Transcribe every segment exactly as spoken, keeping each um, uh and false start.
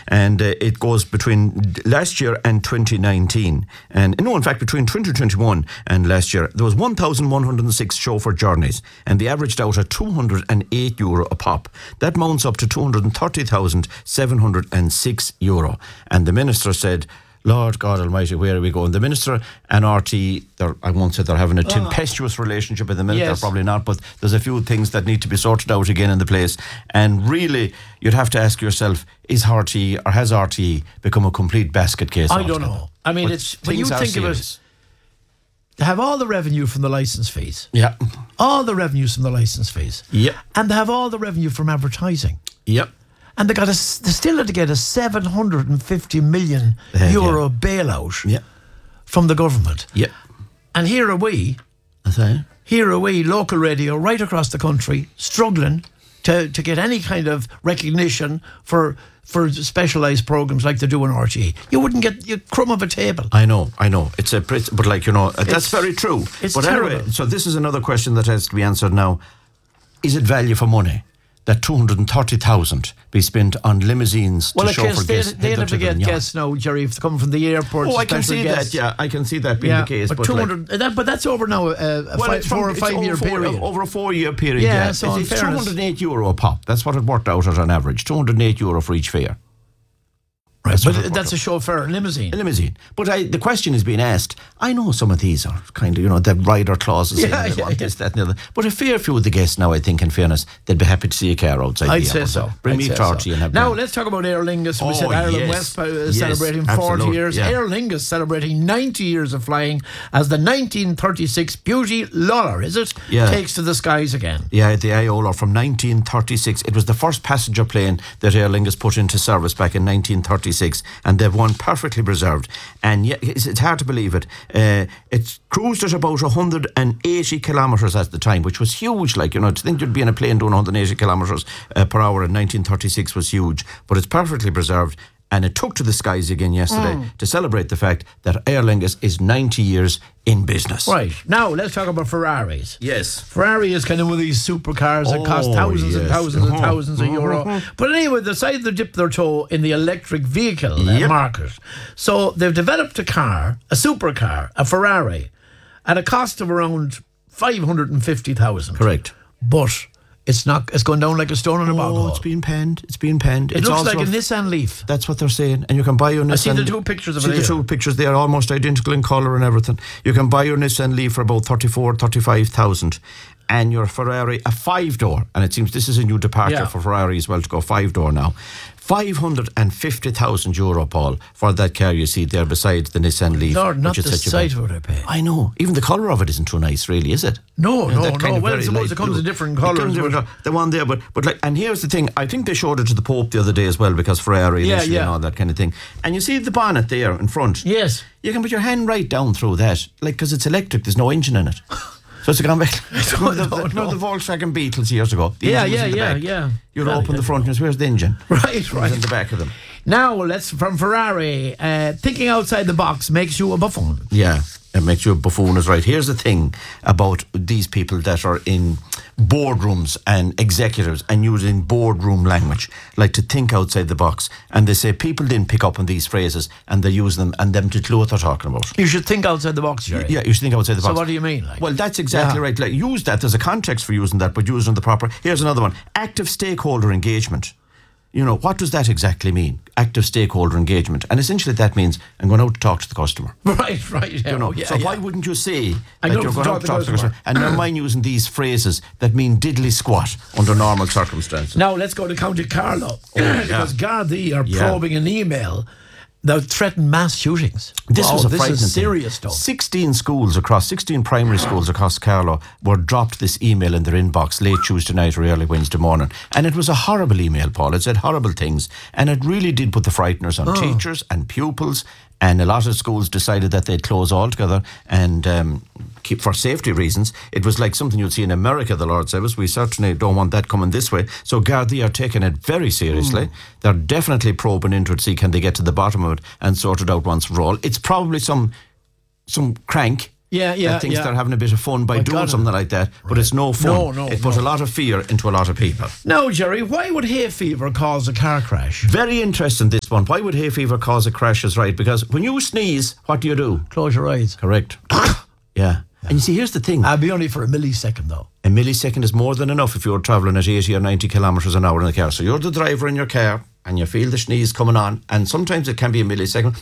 and uh, it goes between last year and twenty nineteen. And no, in fact, between twenty twenty-one and last year, there was one thousand one hundred six chauffeur journeys, and they averaged out at two hundred eight euro a pop. That mounts up to two hundred thirty thousand seven hundred six euro. And the minister said, Lord God Almighty, where are we going? The minister and R T, I won't say they're having a tempestuous oh. relationship at the minute, yes. They're probably not, but there's a few things that need to be sorted out again in the place. And really, you'd have to ask yourself, is R T or has R T become a complete basket case? I don't know. I mean, but it's when you think serious. of it, they have all the revenue from the licence fees. Yeah. All the revenues from the licence fees. Yep. And they have all the revenue from advertising. Yep. And they got a, they still had to get a seven hundred fifty million euro yeah. bailout yeah. from the government. Yep. And here are we, okay. here are we, local radio right across the country, struggling to, to get any kind of recognition for for specialised programmes like they do in R T E. You wouldn't get a crumb of a table. I know, I know. It's a but like, you know, that's it's, very true. It's but terrible. Anyway, so this is another question that has to be answered now. Is it value for money that two hundred thirty thousand be spent on limousines well, to show for they, guests? They'd have to get guests now, Jerry, if they come from the airport. Oh, I can see guests. that, yeah. I can see that being yeah, the case. But, but, two hundred, like, that, but that's over now, uh, a well, five, four or five year four, period. Over a four year period, yeah. yeah. So it's it's two hundred eight euro a pop. That's what it worked out at on average. two hundred eight euro for each fare. Right, that's but that's a chauffeur limousine. A limousine. But I, the question is being asked, I know some of these are kind of, you know, the rider clauses yeah, in, they yeah, want yeah. this, that and the other. But a fair few of the guests now, I think, in fairness, they'd be happy to see a car outside I'd the say airport. so. Bring I'd me say Clarty so. and have Now, them. let's talk about Aer Lingus. Oh, we said Ireland yes. West uh, yes, celebrating absolutely. forty years. Yeah. Aer Lingus celebrating ninety years of flying as the nineteen thirty-six Beauty Lawler, is it? Yeah. Takes to the skies again. Yeah, the Iola from nineteen thirty-six. It was the first passenger plane that Aer Lingus put into service back in nineteen thirty-six, and they've won perfectly preserved. And yet, it's, it's hard to believe it. Uh, it cruised at about one hundred eighty kilometres at the time, which was huge. Like, you know, to think you'd be in a plane doing one hundred eighty kilometres uh, per hour in nineteen thirty-six was huge. But it's perfectly preserved. And it took to the skies again yesterday mm. to celebrate the fact that Aer Lingus is ninety years in business. Right. Now, let's talk about Ferraris. Yes. Ferrari is kind of one of these supercars that oh, cost thousands yes. and thousands uh-huh. and thousands of uh-huh. euro. But anyway, they decided to dip their toe in the electric vehicle yep. uh, market. So they've developed a car, a supercar, a Ferrari, at a cost of around five hundred fifty thousand. Correct. But it's not. It's going down like a stone in a bog Oh, hole. it's being penned. It's being penned. It it's looks like a f- Nissan Leaf. That's what they're saying. And you can buy your Nissan. I see the two pictures of see it. See here. the two pictures. They are almost identical in colour and everything. You can buy your Nissan Leaf for about thirty-four, thirty-five thousand, and your Ferrari a five door. And it seems this is a new departure yeah. for Ferrari as well to go five door now. Five hundred and fifty thousand euro, Paul, for that car you see there beside the Nissan Leaf. Lord, not which the sight of what I pay. I know. Even the colour of it isn't too nice, really, is it? No, you know, no, no. Well, I suppose it comes blue. in different colours. Different, the one there, but but like, and here's the thing. I think they showed it to the Pope the other day as well, because Ferrari yeah, initially yeah. and all that kind of thing. And you see the bonnet there in front. Yes. You can put your hand right down through that, like, because it's electric. There's no engine in it. So it's a convection. no, the, no, the, no. the Volkswagen Beetles years ago. The Yeah, engine was yeah, in the yeah, back. yeah. You'd Well, open yeah. the front and where's the engine? Right, It right. was in the back of them. Now, let's from Ferrari. Uh, thinking outside the box makes you a buffoon. Yeah, it makes you a buffoon, is right. Here's the thing about these people that are in boardrooms and executives and using boardroom language, like to think outside the box. And they say people didn't pick up on these phrases and they use them and them to clue what they're talking about. You should think outside the box, Jerry. Yeah, you should think outside the box. So what do you mean? Like? Well, that's exactly Yeah. right. Like, use that. There's a context for using that, but use it in the proper. Here's another one. Active stakeholder engagement. You know, what does that exactly mean? Active stakeholder engagement. And essentially that means I'm going out to talk to the customer. Right, right. Yeah, You know, yeah, so yeah. why wouldn't you say I'm that going you're to going talk out to to talk the to the customer? customer. And never mind using these phrases that mean diddly squat under normal circumstances. Now, let's go to County Carlow. Because Gardaí are Yeah. probing an email that threatened mass shootings. This Wow, was a this frightening is thing. serious stuff. sixteen schools across, sixteen primary schools across Carlow were dropped this email in their inbox late Tuesday night or early Wednesday morning. And it was a horrible email, Paul. It said horrible things. And it really did put the frighteners on Oh. teachers and pupils. And a lot of schools decided that they'd close altogether and um, keep for safety reasons. It was like something you'd see in America, the Lord said. We certainly don't want that coming this way. So Gardaí are taking it very seriously. Mm. They're definitely probing into it, see can they get to the bottom of it and sort it out once for all. It's probably some some crank Yeah, yeah, that thinks yeah. they're having a bit of fun by I doing got it. something like that, but it's no fun. No, no, it puts no. a lot of fear into a lot of people. Now, Jerry, why would hay fever cause a car crash? Very interesting, this one. Why would hay fever cause a crash is right, because when you sneeze, what do you do? Close your eyes. Correct. Yeah. And you see, here's the thing. I'll be only for a millisecond, though. A millisecond is more than enough if you're travelling at eighty or ninety kilometres an hour in the car. So you're the driver in your car and you feel the sneeze coming on, and sometimes it can be a millisecond.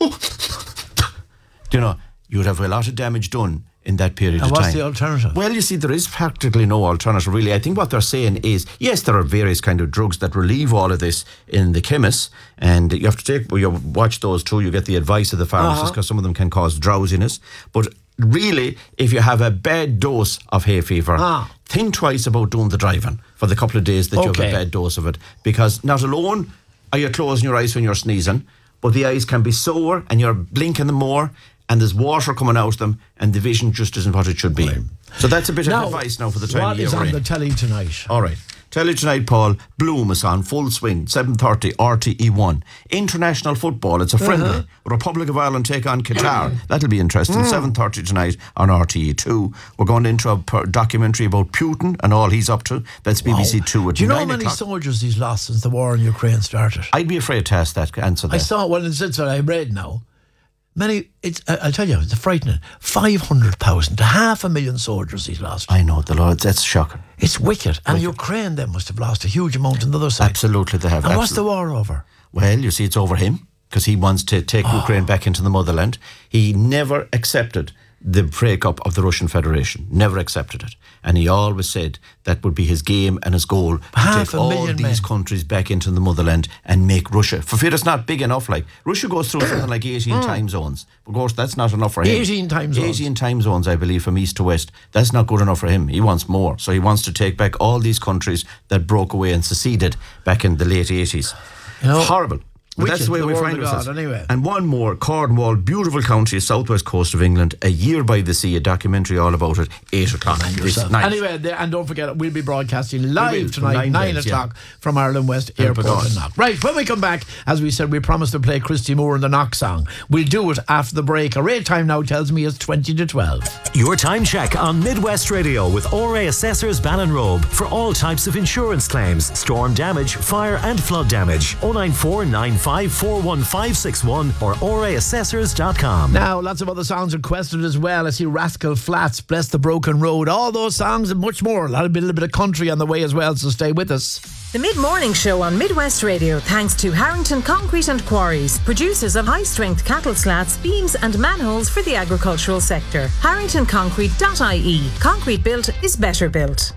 You know, you'd have a lot of damage done in that period And of what's time. the alternative? Well, you see, there is practically no alternative, really. I think what they're saying is, yes, there are various kind of drugs that relieve all of this in the chemists, and you have to take, well, you watch those too. You get the advice of the pharmacist, because Uh-huh. some of them can cause drowsiness. But really, if you have a bad dose of hay fever, Ah. think twice about doing the driving for the couple of days that you Okay. have a bad dose of it, because not alone are you closing your eyes when you're sneezing, but the eyes can be sore and you're blinking them more, and there's water coming out of them, and the vision just isn't what it should be. So that's a bit Now, of advice now for the time what of year is we're on in. the telly tonight? All right. Tell you tonight, Paul, Bloom is on full swing, seven thirty, R T E one. International football, it's a friendly. Uh-huh. Republic of Ireland take on Qatar. That'll be interesting. seven thirty tonight on R T E two. We're going into a per- documentary about Putin and all he's up to. That's B B C two at Do you know how nine many o'clock. soldiers he's lost since the war in Ukraine started? I'd be afraid to ask that, answer that. I saw, well, since I read now, many, it's, I- I'll tell you, it's frightening. five hundred thousand to half a million soldiers he's lost. I know, the Lord, that's shocking. It's wicked. And Ukraine then must have lost a huge amount on the other side. Absolutely, they have. And what's the absolutely. war over? Well, you see, it's over him, because he wants to take Oh. Ukraine back into the motherland. He never accepted the breakup of the Russian Federation. Never accepted it. And he always said that would be his game and his goal, to Half take a all million these men. countries back into the motherland and make Russia. For fear it's not big enough, like, Russia goes through something like eighteen time zones. Of course, that's not enough for him. eighteen time zones. eighteen time zones, I believe, from east to west. That's not good enough for him. He wants more. So he wants to take back all these countries that broke away and seceded back in the late eighties. You know, Horrible. But wicked, that's the way the we word find of God, ourselves. anyway. And one more, Cornwall, beautiful county, southwest coast of England, A Year by the Sea, a documentary all about it, eight o'clock this Yourself. night. Anyway, th- and don't forget, we'll be broadcasting live will, from tonight, nine nine days, o'clock from Ireland West Airport God. in Knock. Right, when we come back, as we said, we promised to play Christy Moore and the Knock song. We'll do it after the break. Our rate time now tells me it's twenty to twelve. Your time check on Midwest Radio with O R A Assessors Ballinrobe for all types of insurance claims, storm damage, fire and flood damage. oh nine four nine five four one five six one or O R A assessors dot com. Now, lots of other songs requested as well. I see Rascal Flats, Bless the Broken Road, all those songs and much more. A lot of, a little bit of country on the way as well, so stay with us. The Mid-Morning Show on Midwest Radio, thanks to Harrington Concrete and Quarries, producers of high-strength cattle slats, beams and manholes for the agricultural sector. harrington concrete dot I E. Concrete built is better built.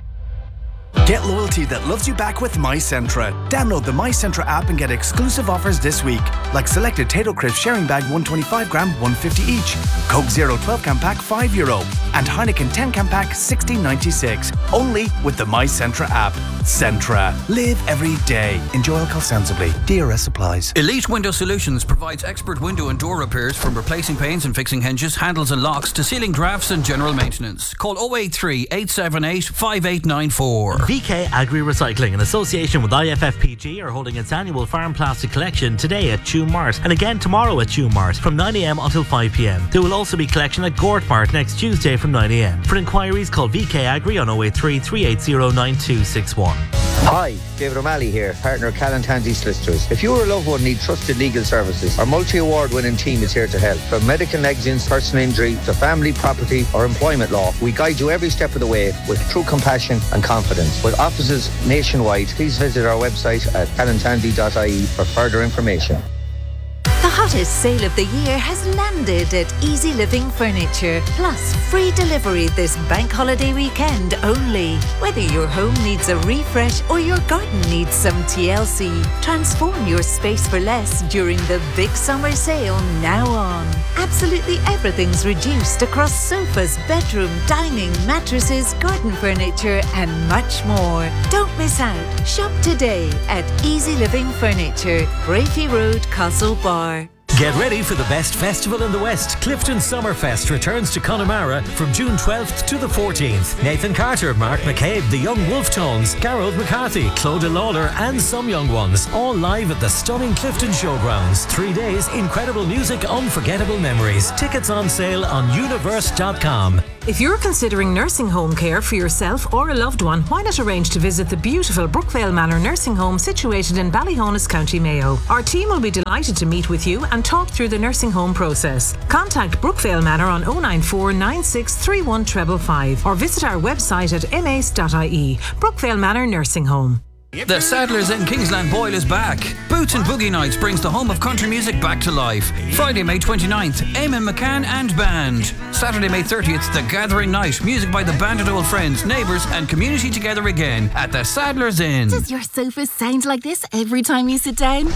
Get loyalty that loves you back with MyCentra. Download the MyCentra app and get exclusive offers this week, like selected Tato Crisp sharing bag one twenty-five gram, one fifty each, Coke Zero twelve can pack five euro, and Heineken ten can pack sixteen ninety-six. Only with the MyCentra app. Centra. Live every day. Enjoy alcohol sensibly. D R S supplies. Elite Window Solutions provides expert window and door repairs, from replacing panes and fixing hinges, handles and locks to sealing drafts and general maintenance. Call oh eight three, eight seven eight, five eight nine four. V K Agri Recycling, in association with I F F P G, are holding its annual farm plastic collection today at Tuam Mart and again tomorrow at Tuam Mart from nine a m until five p m. There will also be collection at Gort Mart next Tuesday from nine a m. For inquiries, call V K Agri on oh eight three, three eight zero, nine two six one. Hi, David O'Malley here, partner of Callan Tansey Solicitors. If you or a loved one need trusted legal services, our multi-award winning team is here to help. From medical negligence, personal injury, to family, property or employment law, we guide you every step of the way with true compassion and confidence. With offices nationwide, please visit our website at callan tansey dot I E for further information. The hottest sale of the year has landed at Easy Living Furniture. Plus, free delivery this bank holiday weekend only. Whether your home needs a refresh or your garden needs some T L C, transform your space for less during the big summer sale now on. Absolutely everything's reduced across sofas, bedroom, dining, mattresses, garden furniture and much more. Don't miss out. Shop today at Easy Living Furniture, Brafey Road, Castle Bar. Get ready for the best festival in the West. Clifton Summerfest returns to Connemara from June twelfth to the fourteenth. Nathan Carter, Mark McCabe, the Young Wolf Tones, Garrod McCarthy, Clodagh Lawler and some young ones. All live at the stunning Clifton Showgrounds. Three days, incredible music, unforgettable memories. Tickets on sale on universe dot com. If you're considering nursing home care for yourself or a loved one, why not arrange to visit the beautiful Brookvale Manor Nursing Home situated in Ballyhonus, County Mayo. Our team will be delighted to meet with you and talk through the nursing home process. Contact Brookvale Manor on oh nine four nine six three one five five five or visit our website at m a c e dot i e. Brookvale Manor Nursing Home. The Saddlers in Kingsland Boyle is back. Boots and Boogie Nights brings the home of country music back to life. Friday, May twenty-ninth, Eamon McCann and Band. Saturday, May thirtieth, The Gathering Night. Music by the band and old friends, neighbours and community together again at the Saddlers Inn. Does your sofa sound like this every time you sit down?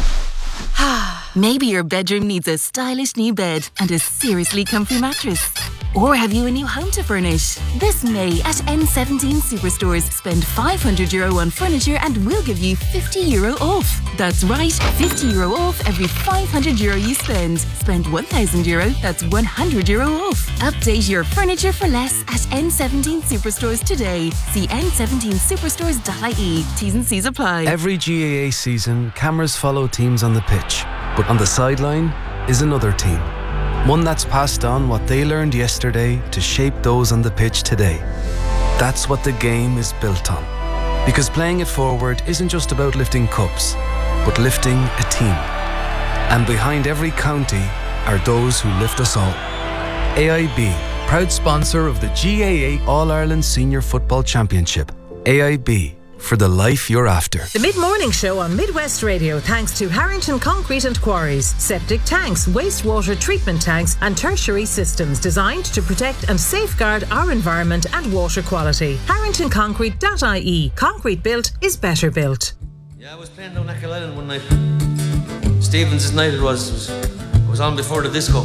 Maybe your bedroom needs a stylish new bed and a seriously comfy mattress. Or have you a new home to furnish? This May at N seventeen Superstores, spend five hundred euro on furniture and we'll give you fifty euro off. That's right, fifty euro off every five hundred euro you spend. Spend one thousand euro, that's one hundred euro off. Update your furniture for less at N seventeen Superstores today. See n seventeen superstores dot i e. T's and C's apply. Every G A A season, cameras follow teams on the pitch, but on the sideline is another team. One that's passed on what they learned yesterday to shape those on the pitch today. That's what the game is built on. Because playing it forward isn't just about lifting cups, but lifting a team. And behind every county are those who lift us all. A I B, proud sponsor of the G A A All-Ireland Senior Football Championship. A I B, for the life you're after. The Mid-Morning Show on Midwest Radio, thanks to Harrington Concrete and Quarries. Septic tanks, wastewater treatment tanks and tertiary systems designed to protect and safeguard our environment and water quality. harrington concrete dot i e. Concrete built is better built. Yeah, I was playing down Achill Island one night. Stevens' night it was. It was, it was on before the disco.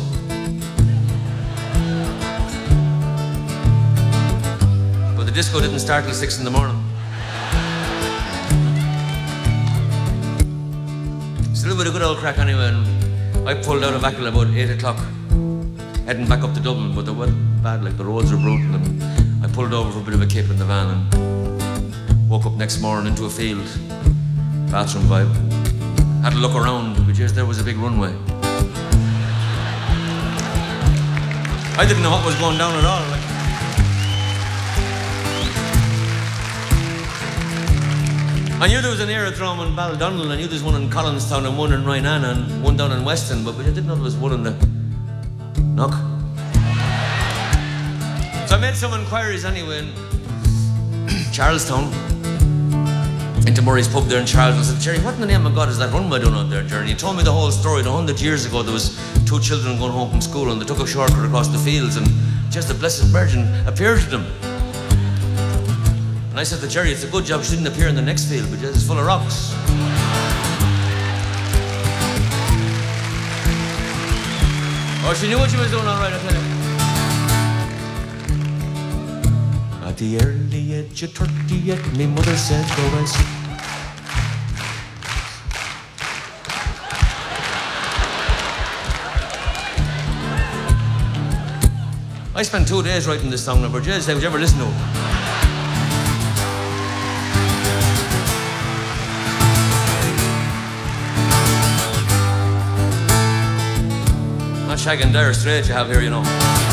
But the disco didn't start till six in the morning. Still with a good old crack anyway, and I pulled out of Achill about eight o'clock, heading back up to Dublin, but it wasn't bad, like the roads were brutal, and I pulled over for a bit of a kip in the van and woke up next morning into a field, bathroom vibe. Had a look around, but yes, there was a big runway. I didn't know what was going down at all. Like. I knew there was an aerodrome in Baldonnel, I knew there was one in Collinstown and one in Rhinana and one down in Weston, but I didn't know there was one in the Knock. So I made some inquiries anyway in Charlestown, into Murray's pub there in Charlestown. I said, Jerry, what in the name of God is that runway doing out there, Jerry? And he told me the whole story. A hundred years ago, there was two children going home from school and they took a shortcut across the fields and just the Blessed Virgin appeared to them. And I said to Jerry, it's a good job she didn't appear in the next field because it's full of rocks. Oh, she knew what she was doing all right, I tell you. At the early age of thirty-eight, me mother said, go and see. I spent two days writing this song number. Jez, would you ever listen to it? Not Shag and Dire Straits you have here, you know.